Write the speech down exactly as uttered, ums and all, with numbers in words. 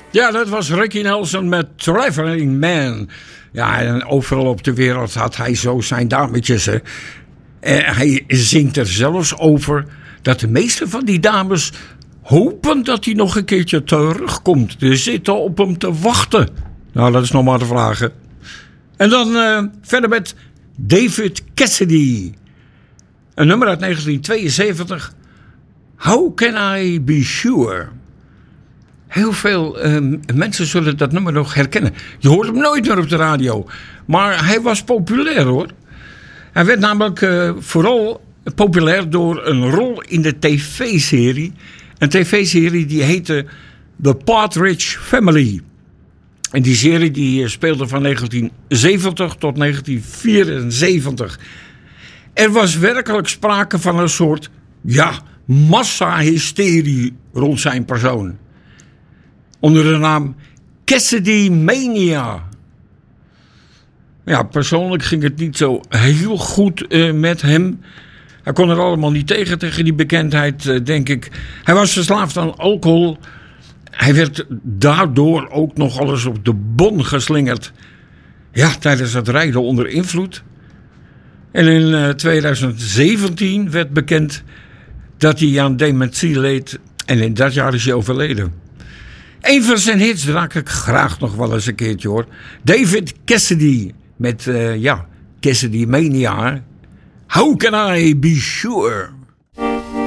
Ja, dat was Ricky Nelson met Traveling Man. Ja, en overal op de wereld had hij zo zijn dametjes. Hè. En hij zingt er zelfs over dat de meeste van die dames hopen dat hij nog een keertje terugkomt. Ze zitten op hem te wachten. Nou, dat is nog maar de vraag. Hè. En dan uh, verder met David Cassidy. Een nummer uit negentien tweeënzeventig. How Can I Be Sure? Heel veel uh, mensen zullen dat nummer nog herkennen. Je hoort hem nooit meer op de radio. Maar hij was populair hoor. Hij werd namelijk uh, vooral populair door een rol in de tv-serie. Een tv-serie die heette The Partridge Family. En die serie die speelde van negentien zeventig tot negentien vierenzeventig. Er was werkelijk sprake van een soort, ja, massa-hysterie rond zijn persoon. Onder de naam Cassidy Mania. Ja, persoonlijk ging het niet zo heel goed uh, met hem. Hij kon er allemaal niet tegen, tegen die bekendheid, uh, denk ik. Hij was verslaafd aan alcohol. Hij werd daardoor ook nog alles op de bon geslingerd. Ja, tijdens het rijden onder invloed. En in uh, twintig zeventien werd bekend dat hij aan dementie leed. En in dat jaar is hij overleden. Een van zijn hits draak ik graag nog wel eens een keertje hoor. David Cassidy met, uh, ja, Cassidy Mania. How Can I Be Sure?